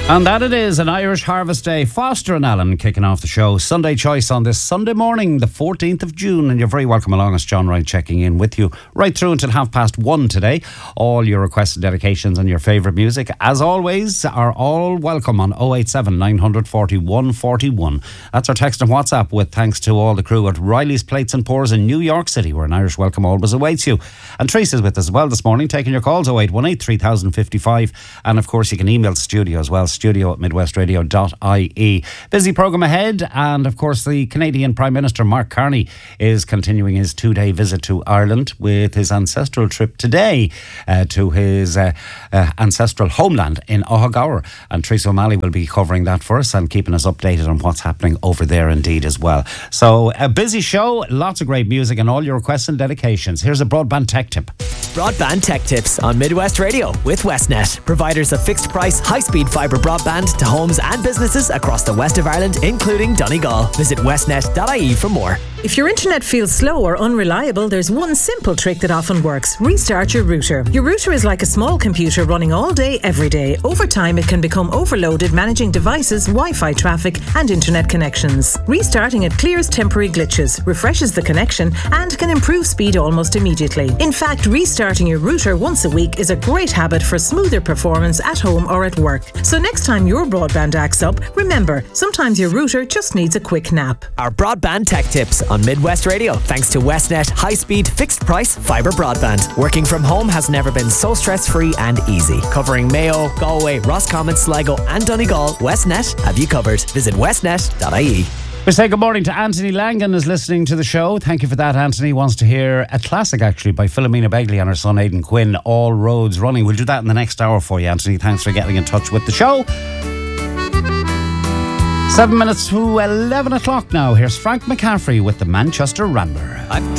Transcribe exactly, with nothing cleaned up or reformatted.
And that it is, an Irish Harvest Day. Foster and Allen kicking off the show. Sunday Choice on this Sunday morning, the fourteenth of June. And you're very welcome along. It's John Wright checking in with you right through until half past one today. All your requests and dedications and your favourite music, as always, are all welcome on oh eight seven, nine four oh, one four one. That's our text and WhatsApp, with thanks to all the crew at Riley's Plates and Pours in New York City, where an Irish welcome always awaits you. And Teresa's with us as well this morning, taking your calls, oh eight one eight, three thousand fifty-five. And of course, you can email the studio as well, studio at midwest radio dot I E. Busy programme ahead, and of course the Canadian Prime Minister Mark Carney is continuing his two-day visit to Ireland, with his ancestral trip today uh, to his uh, uh, ancestral homeland in Ohagower. And Teresa O'Malley will be covering that for us and keeping us updated on what's happening over there indeed as well. So a busy show, lots of great music and all your requests and dedications. Here's a broadband tech tip. Broadband tech tips on Midwest Radio with Westnet, providers of fixed price, high-speed fibre broadband to homes and businesses across the west of Ireland, including Donegal. Visit westnet dot I E for more. If your internet feels slow or unreliable, there's one simple trick that often works. Restart your router. Your router is like a small computer running all day, every day. Over time, it can become overloaded managing devices, Wi-Fi traffic and internet connections. Restarting it clears temporary glitches, refreshes the connection and can improve speed almost immediately. In fact, restarting your router once a week is a great habit for smoother performance at home or at work. So next time your broadband acts up, remember, sometimes your router just needs a quick nap. Our broadband tech tips on Midwest Radio, thanks to Westnet high-speed, fixed-price fibre broadband. Working from home has never been so stress-free and easy. Covering Mayo, Galway, Roscommon, Sligo and Donegal, Westnet have you covered. Visit westnet dot I E. We say good morning to Anthony Langan, is listening to the show. Thank you for that, Anthony. Wants to hear a classic, actually, by Philomena Begley and her son Aidan Quinn, All Roads Running. We'll do that in the next hour for you, Anthony. Thanks for getting in touch with the show. Seven minutes to eleven o'clock now. Here's Frank McCaffrey with the Manchester Rambler. I've